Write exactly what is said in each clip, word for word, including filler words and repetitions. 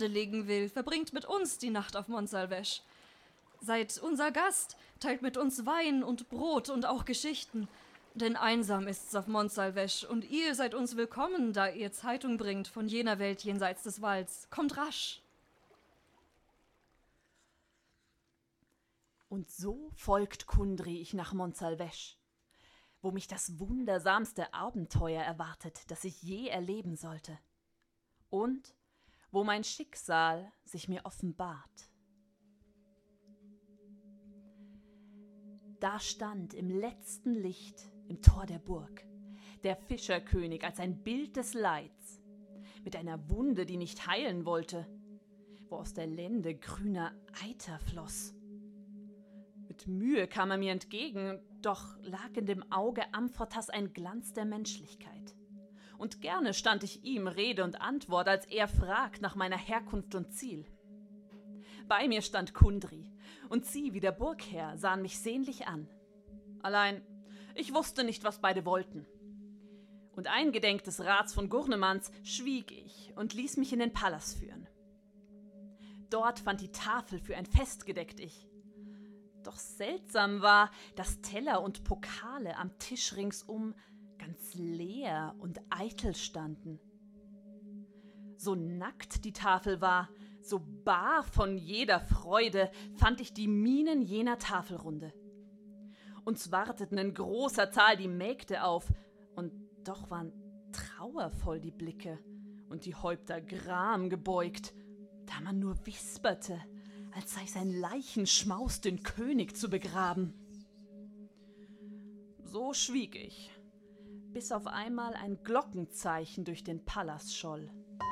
legen will, verbringt mit uns die Nacht auf Montsalvesch. Seid unser Gast, teilt mit uns Wein und Brot und auch Geschichten. Denn einsam ist's auf Montsalvesch, und ihr seid uns willkommen, da ihr Zeitung bringt von jener Welt jenseits des Walds. Kommt rasch! Und so folgt Kundry ich nach Montsalvesch, wo mich das wundersamste Abenteuer erwartet, das ich je erleben sollte. Und wo mein Schicksal sich mir offenbart. Da stand im letzten Licht im Tor der Burg der Fischerkönig als ein Bild des Leids, mit einer Wunde, die nicht heilen wollte, wo aus der Lende grüner Eiter floss. Mit Mühe kam er mir entgegen, doch lag in dem Auge Amphotas ein Glanz der Menschlichkeit. Und gerne stand ich ihm Rede und Antwort, als er fragt nach meiner Herkunft und Ziel. Bei mir stand Kundry, und sie, wie der Burgherr, sahen mich sehnlich an. Allein, ich wusste nicht, was beide wollten. Und eingedenk des Rats von Gurnemans schwieg ich und ließ mich in den Palast führen. Dort fand die Tafel für ein Fest gedeckt ich. Doch seltsam war, dass Teller und Pokale am Tisch ringsum ganz leer und eitel standen. So nackt die Tafel war, so bar von jeder Freude, fand ich die Mienen jener Tafelrunde. Uns warteten in großer Zahl die Mägde auf, und doch waren trauervoll die Blicke und die Häupter gram gebeugt, da man nur wisperte, als sei sein Leichenschmaus, den König zu begraben. So schwieg ich, bis auf einmal ein Glockenzeichen durch den Palast scholl.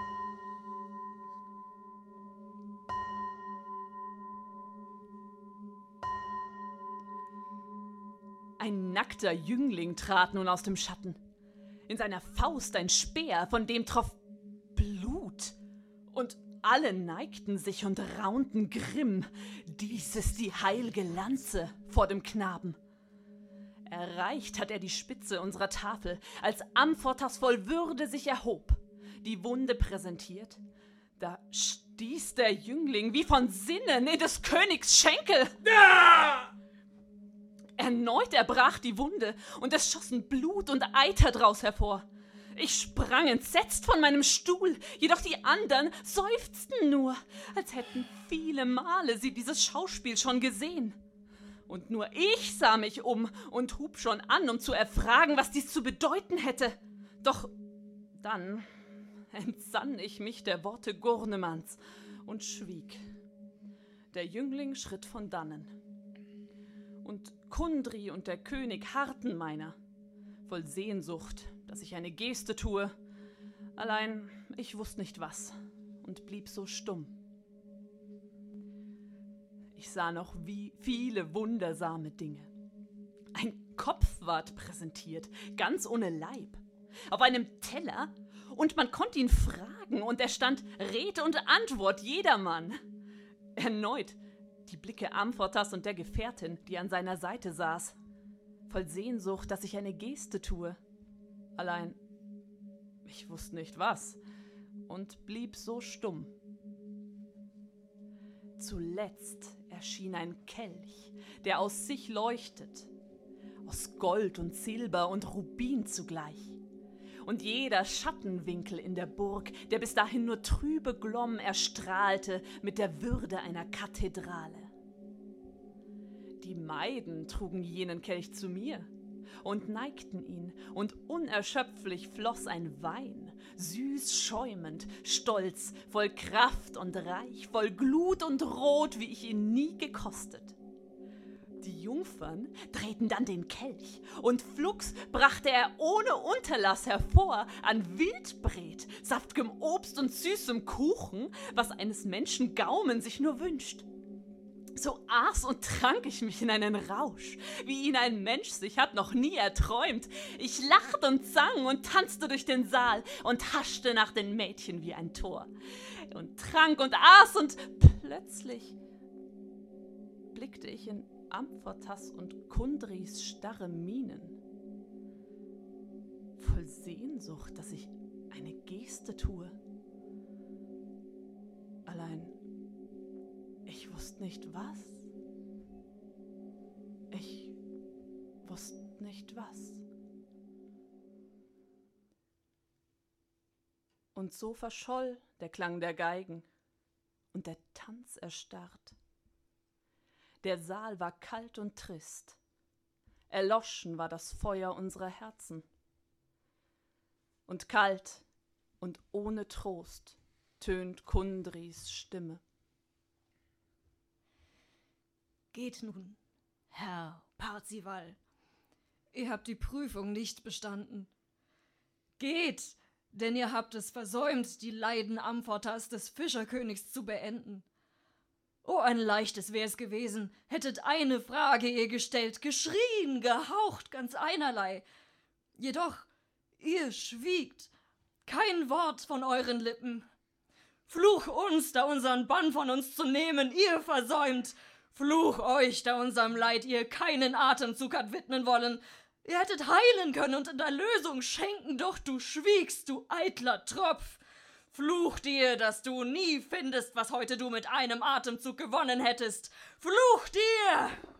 Ein nackter Jüngling trat nun aus dem Schatten. In seiner Faust ein Speer, von dem troff Blut. Und alle neigten sich und raunten grimm. Dies ist die heilge Lanze vor dem Knaben. Erreicht hat er die Spitze unserer Tafel, als Amphotas voll Würde sich erhob, die Wunde präsentiert. Da stieß der Jüngling wie von Sinnen in des Königs Schenkel. Ah! Erneut erbrach die Wunde, und es schossen Blut und Eiter draus hervor. Ich sprang entsetzt von meinem Stuhl, jedoch die andern seufzten nur, als hätten viele Male sie dieses Schauspiel schon gesehen. Und nur ich sah mich um und hub schon an, um zu erfragen, was dies zu bedeuten hätte. Doch dann entsann ich mich der Worte Gurnemans und schwieg. Der Jüngling schritt von dannen. Und Kundry und der König harrten meiner, voll Sehnsucht, dass ich eine Geste tue. Allein ich wusste nicht was und blieb so stumm. Ich sah noch wie viele wundersame Dinge. Ein Kopf ward präsentiert, ganz ohne Leib, auf einem Teller, und man konnte ihn fragen, und er stand Rede und Antwort jedermann. Erneut die Blicke Amphotas und der Gefährtin, die an seiner Seite saß, voll Sehnsucht, dass ich eine Geste tue. Allein, ich wusste nicht was und blieb so stumm. Zuletzt erschien ein Kelch, der aus sich leuchtet, aus Gold und Silber und Rubin zugleich. Und jeder Schattenwinkel in der Burg, der bis dahin nur trübe glomm, erstrahlte mit der Würde einer Kathedrale. Die Maiden trugen jenen Kelch zu mir und neigten ihn, und unerschöpflich floss ein Wein, süß schäumend, stolz, voll Kraft und reich, voll Glut und Rot, wie ich ihn nie gekostet. Die Jungfern drehten dann den Kelch, und flugs brachte er ohne Unterlass hervor an Wildbret, saft'gem Obst und süßem Kuchen, was eines Menschen Gaumen sich nur wünscht. So aß und trank ich mich in einen Rausch, wie ihn ein Mensch sich hat noch nie erträumt. Ich lachte und sang und tanzte durch den Saal und haschte nach den Mädchen wie ein Tor. Und trank und aß, und plötzlich blickte ich in Amphotas und Kundrys starre Mienen, voll Sehnsucht, dass ich eine Geste tue. wusste nicht was. Ich wusste nicht was. Und so verscholl der Klang der Geigen und der Tanz erstarrt. Der Saal war kalt und trist. Erloschen war das Feuer unserer Herzen. Und kalt und ohne Trost tönt Kundris Stimme. Geht nun, Herr Parzival. Ihr habt die Prüfung nicht bestanden. Geht, denn ihr habt es versäumt, die Leiden Amfortas des Fischerkönigs zu beenden. Oh, ein leichtes wär's gewesen, hättet eine Frage ihr gestellt, geschrien, gehaucht, ganz einerlei. Jedoch, ihr schwiegt, kein Wort von euren Lippen. Fluch uns, da unseren Bann von uns zu nehmen, ihr versäumt. Fluch euch, da unserem Leid ihr keinen Atemzug hat widmen wollen. Ihr hättet heilen können und in Erlösung schenken, doch du schwiegst, du eitler Tropf. Fluch dir, dass du nie findest, was heute du mit einem Atemzug gewonnen hättest. Fluch dir!